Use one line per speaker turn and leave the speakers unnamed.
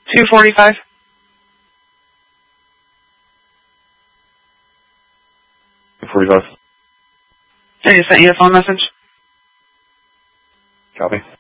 245.
$45.
I just sent you a phone message.
Copy.